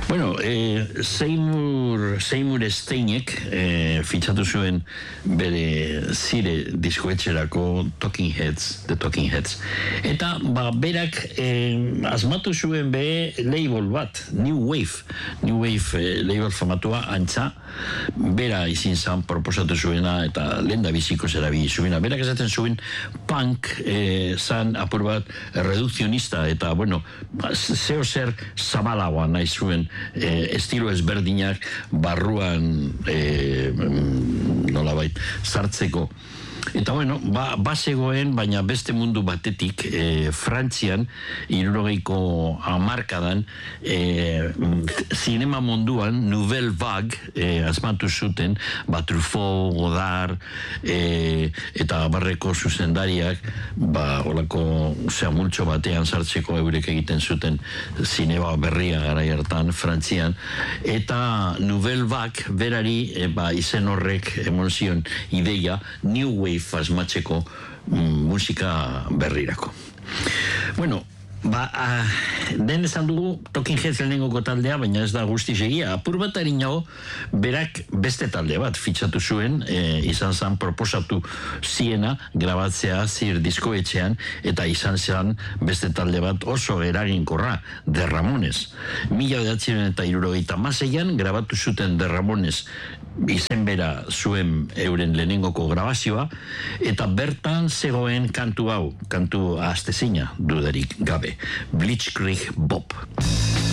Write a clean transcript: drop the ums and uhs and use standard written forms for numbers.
Bueno, Seymour Steinek fitxatu zuen bere zire diskoetxerako The Talking Heads. Eta berak asmatu zuen label bat, New Wave label famatua, antza, bera izin zan proposatu zuena eta lenda biziko zerabili zuena. Berak esaten zuen punk zan apur bat redukzionista eta, bueno, zeo zer zabalagoa nahi zuen estilo ezberdinak barruan nolabait sartzeko. Eta bueno, bazegoen, baina beste mundu batetik Frantzian, 60ko hamarkadan zinema munduan Nouvelle Vague asmatu zuten, Truffaut, Godard eta barreko zuzendariak olako multxo batean sartzeko eurek egiten zuten zinema berria garai hartan Frantzian, eta Nouvelle Vague berari izen horrek emon zion ideia New Wave asmatzeko musika berrirako. Bueno, den esan dugu Talking Heads lehenengoko taldea, baina ez da guztiz egia. Apur bat harinago, berak beste talde bat fitxatu zuen, izan zan proposatu ziena, grabatzea zir diskoetxean, eta izan zan beste talde bat oso eraginkorra, The Ramones. 1976an grabatu zuten The Ramones izen bera zuen euren lehenengoko grabazioa, eta bertan zegoen kantu hau, kantu ahaztezina dudarik gabe, Blitzkrieg Bob.